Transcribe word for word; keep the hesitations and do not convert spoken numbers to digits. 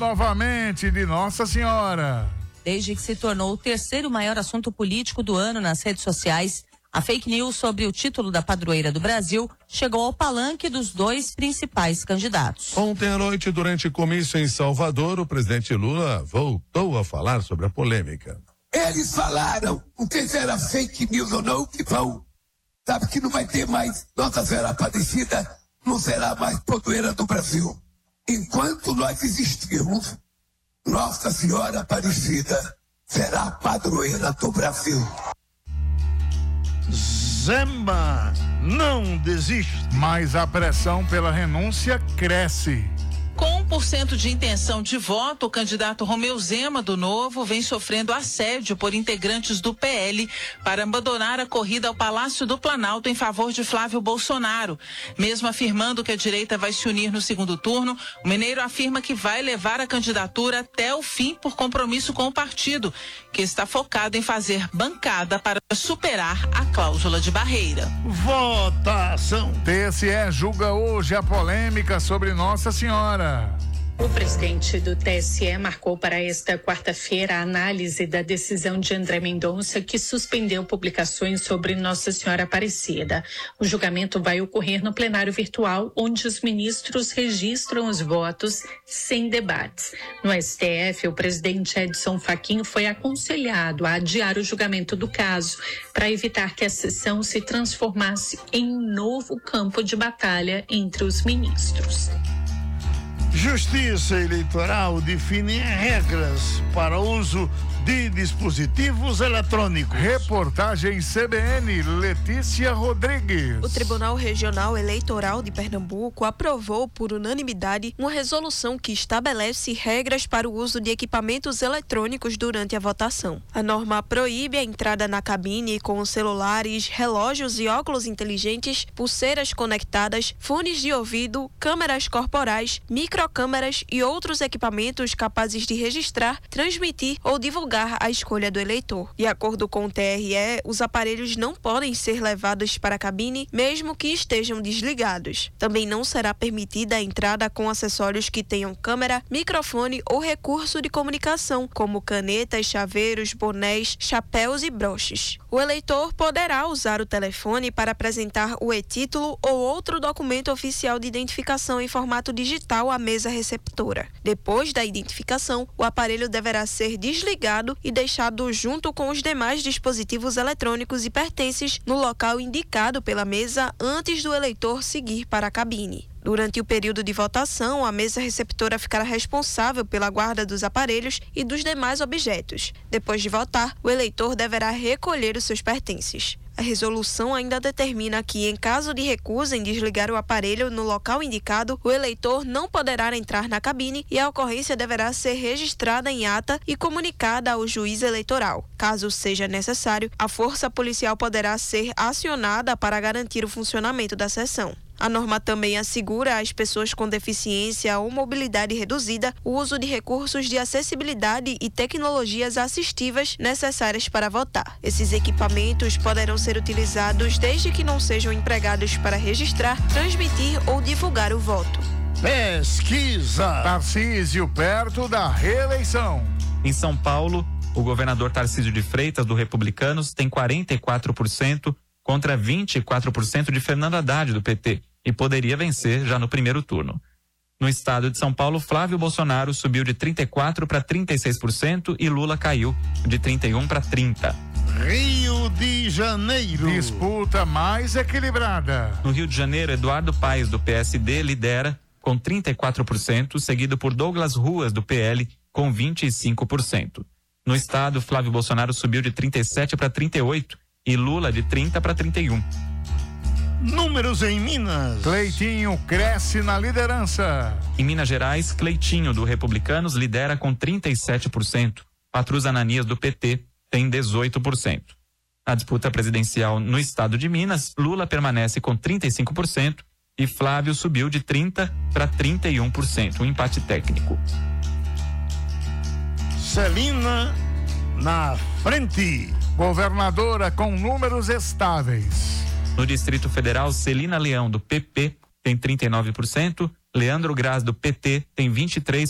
novamente de Nossa Senhora. Desde que se tornou o terceiro maior assunto político do ano nas redes sociais, a fake news sobre o título da padroeira do Brasil chegou ao palanque dos dois principais candidatos. Ontem à noite, durante comício em Salvador, o presidente Lula voltou a falar sobre a polêmica. Eles falaram, não sei se era fake news ou não, que vão, sabe que não vai ter mais Nossa Senhora Aparecida, não será mais padroeira do Brasil. Enquanto nós existirmos, Nossa Senhora Aparecida será a padroeira do Brasil. Zema não desiste. Mas a pressão pela renúncia cresce. Com um por cento de intenção de voto, o candidato Romeu Zema, do Novo, vem sofrendo assédio por integrantes do P L para abandonar a corrida ao Palácio do Planalto em favor de Flávio Bolsonaro. Mesmo afirmando que a direita vai se unir no segundo turno, o mineiro afirma que vai levar a candidatura até o fim por compromisso com o partido, que está focado em fazer bancada para superar a cláusula de barreira. Votação. T S E julga hoje a polêmica sobre Nossa Senhora. O presidente do T S E marcou para esta quarta-feira a análise da decisão de André Mendonça, que suspendeu publicações sobre Nossa Senhora Aparecida. O julgamento vai ocorrer no plenário virtual, onde os ministros registram os votos sem debates. No S T F, o presidente Edson Fachin foi aconselhado a adiar o julgamento do caso para evitar que a sessão se transformasse em um novo campo de batalha entre os ministros. Justiça Eleitoral define regras para uso de dispositivos eletrônicos. Reportagem C B N, Letícia Rodrigues. O Tribunal Regional Eleitoral de Pernambuco aprovou por unanimidade uma resolução que estabelece regras para o uso de equipamentos eletrônicos durante a votação. A norma proíbe a entrada na cabine com celulares, relógios e óculos inteligentes, pulseiras conectadas, fones de ouvido, câmeras corporais, microcâmeras e outros equipamentos capazes de registrar, transmitir ou divulgar a escolha do eleitor. De acordo com o T R E, os aparelhos não podem ser levados para a cabine, mesmo que estejam desligados. Também não será permitida a entrada com acessórios que tenham câmera, microfone ou recurso de comunicação, como canetas, chaveiros, bonés, chapéus e broches. O eleitor poderá usar o telefone para apresentar o e-título ou outro documento oficial de identificação em formato digital à mesa receptora. Depois da identificação, o aparelho deverá ser desligado e deixado junto com os demais dispositivos eletrônicos e pertences no local indicado pela mesa antes do eleitor seguir para a cabine. Durante o período de votação, a mesa receptora ficará responsável pela guarda dos aparelhos e dos demais objetos. Depois de votar, o eleitor deverá recolher os seus pertences. A resolução ainda determina que, em caso de recusa em desligar o aparelho no local indicado, o eleitor não poderá entrar na cabine e a ocorrência deverá ser registrada em ata e comunicada ao juiz eleitoral. Caso seja necessário, a força policial poderá ser acionada para garantir o funcionamento da sessão. A norma também assegura às pessoas com deficiência ou mobilidade reduzida o uso de recursos de acessibilidade e tecnologias assistivas necessárias para votar. Esses equipamentos poderão ser utilizados desde que não sejam empregados para registrar, transmitir ou divulgar o voto. Pesquisa. Tarcísio perto da reeleição. Em São Paulo, o governador Tarcísio de Freitas, do Republicanos, tem quarenta e quatro por cento contra vinte e quatro por cento de Fernando Haddad, do P T, e poderia vencer já no primeiro turno. No estado de São Paulo, Flávio Bolsonaro subiu de trinta e quatro por cento para trinta e seis por cento e Lula caiu de trinta e um por cento para trinta por cento. Rio de Janeiro. Disputa mais equilibrada. No Rio de Janeiro, Eduardo Paes, do P S D, lidera com trinta e quatro por cento, seguido por Douglas Ruas, do P L, com vinte e cinco por cento. No estado, Flávio Bolsonaro subiu de trinta e sete para trinta e oito e Lula de trinta para trinta e um. Números em Minas. Cleitinho cresce na liderança. Em Minas Gerais, Cleitinho, do Republicanos, lidera com trinta e sete por cento. Patrus Ananias, do P T, tem dezoito por cento. Na disputa presidencial no estado de Minas, Lula permanece com trinta e cinco por cento e Flávio subiu de trinta por cento para trinta e um por cento, um empate técnico. Celina na frente. Governadora com números estáveis. No Distrito Federal, Celina Leão, do P P, tem trinta e nove por cento, Leandro Graz, do P T, tem vinte e três